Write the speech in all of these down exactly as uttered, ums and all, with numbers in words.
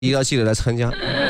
一定要记得来参加。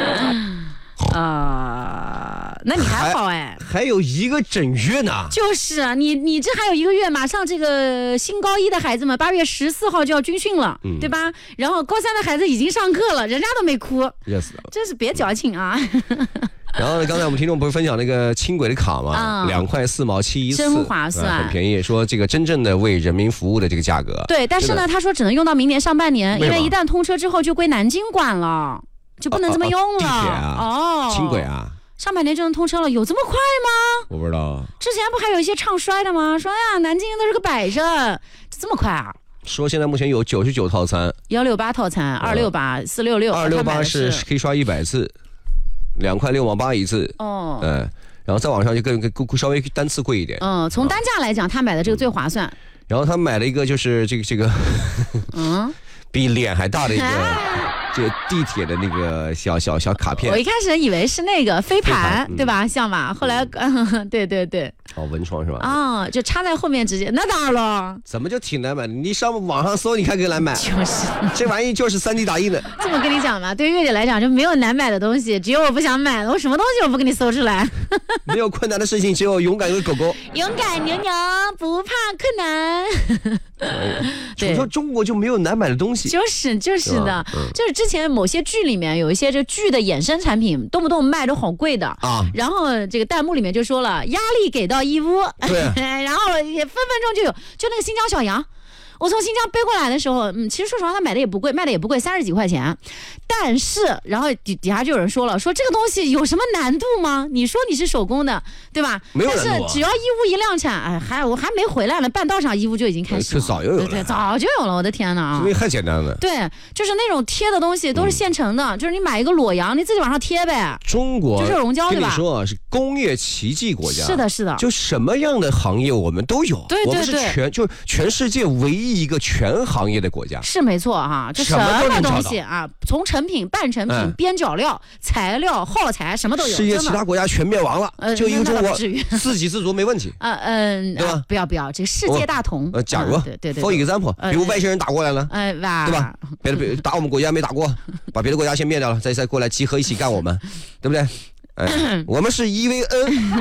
啊、呃，那你还好哎， 还有一个整月呢。 就是啊，你你这还有一个月，马上这个新高一的孩子们八月十四号就要军训了，嗯、对吧？然后高三的孩子已经上课了，人家都没哭， 热死了， 真是别矫情啊。 然后呢，刚才我们听众不是分享那个轻轨的卡吗？两、嗯、块四毛七一次， 真划算、 呃，很便宜。说这个真正的为人民服务的这个价格。 对，但是呢，他说只能用到明年上半年，因为一旦通车之后就归南京管了，就不能这么用了。 哦，哦地铁啊，哦，轻轨啊， 上半年就能通车了，有这么快吗？ 我不知道。 之前不还有一些唱衰的吗？说呀，南京都是个摆设，这么快啊？ 说现在目前有九十九套餐， 幺六八套餐，二六八、四六六， 二六八是可以刷一百次。两块六毛八一次哦， 嗯，然后再往上就更更稍微单次贵一点。 嗯，从单价来讲，他买的这个最划算。嗯、 然后他买了一个就是这个这个，嗯，比脸还大的一个这个地铁的那个小小小卡片。 我一开始以为是那个飞盘，嗯、对吧？像吧？后来，嗯、对对对。 哦，文创是吧？ 啊、哦，就插在后面直接，那当然了。 怎么就挺难买的？你上网上搜，你看可以来买。 就是这玩意就是三 D 打印的。 这么跟你讲吧，对于月姐来讲就没有难买的东西，只有我不想买的。我什么东西我不给你搜出来。 没有困难的事情，只有勇敢的狗狗。 勇敢牛牛不怕困难。 对，说中国就没有难买的东西。 就是就是的，嗯、就是之前某些剧里面有一些这剧的衍生产品，动不动卖都好贵的啊。然后这个弹幕里面就说了，压力给到义乌。 对， 然后也分分钟就有，就那个新疆小羊，我从新疆背过来的时候，嗯，其实说实话，他买的也不贵，卖的也不贵，三十几块钱。但是，然后底底下就有人说了，说这个东西有什么难度吗？你说你是手工的，对吧？ 没有难度、啊。 但是只要义乌一量产，哎，还我还没回来呢，半道上义乌就已经开始了。 早就有了， 对对，早就有了，我的天哪！ 因为太简单了。 对，就是那种贴的东西都是现成的，嗯、就是你买一个裸羊，你自己往上贴呗。 中国就是溶胶，对吧？ 跟你说啊，是工业奇迹国家。 是的，是的。 就什么样的行业我们都有。 对对对。 我们是全就全世界唯一一个全行业的国家。 是没错哈，就什么东西啊，从成品、半成品、嗯、边角料、材料、耗材，什么都有。 世界其他国家全灭亡了，呃、就一个中国自给自足没问题。 啊嗯，对吧、呃？不要不要，这个世界大同。 呃，假如、 嗯、对对对 ，for example，比如外星人打过来了， 呃，对吧？别的打我们国家没打过，把别的国家先灭掉了，再再过来集合一起干我们，对不对？哎，我们是 E V N。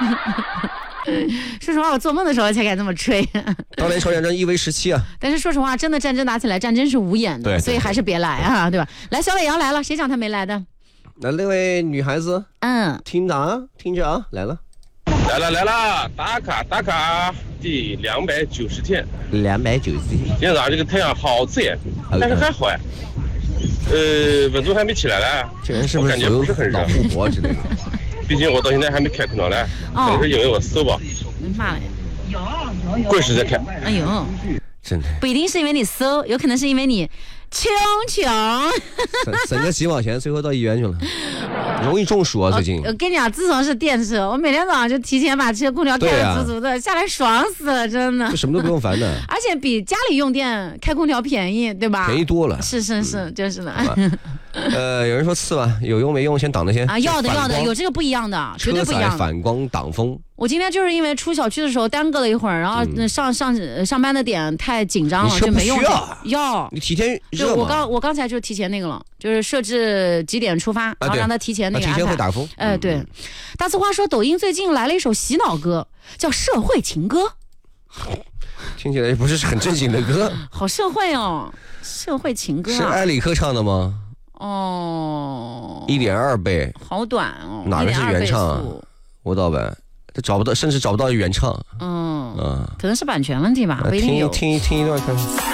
说实话，我做梦的时候才敢这么吹。 当年朝鲜战 E V 十七啊。 但是说实话，真的战争打起来，战争是无眼的， 对对对， 所以还是别来啊，对吧？来，小伟阳来了，谁讲他没来的？ 那那位女孩子， 嗯， 听着啊，听着啊，来了， 来了来了，打卡打卡，第两百九十天， 两百九十天。 今天早上这个太阳好刺眼，但是还好哎。呃，温度还没起来嘞， 这人是不是感觉不是很热？ 老富婆之类的。 毕竟我到现在还没开空调嘞，可能是因为我馊吧。 妈嘞！ 过时再开。 哎呦， 真的不一定是因为你馊，有可能是因为你穷穷。 省省个几毛钱，最后到医院去了，容易中暑啊！最近我跟你讲，自从是电车，我每天早上就提前把车空调开得足足的，啊、下来爽死了，真的。 就什么都不用烦的， 而且比家里用电开空调便宜，对吧？ 便宜多了。 是是是，嗯、就是的。 呃，有人说刺吧，有用没用先挡着先啊，要的要的，有这个不一样的，绝对不一样的。 反光挡风。 我今天就是因为出小区的时候耽搁了一会儿，然后上上上班的点太紧张了，就没用。要你提前热吗？ 我刚我刚才就提前那个了，就是设置几点出发，然后让他提前那个安排。 提前会打风。 哎，对。大呲花说，抖音最近来了一首洗脑歌，叫《社会情歌》， 听起来不是很正经的歌。 好社会哦，社会情歌。 是埃里克唱的吗？ 哦， 一点二倍， 好短哦。 哪个是原唱啊？吴导版，他找不到，甚至找不到原唱。 嗯嗯，可能是版权问题吧，不一定有。 听听听一段看看。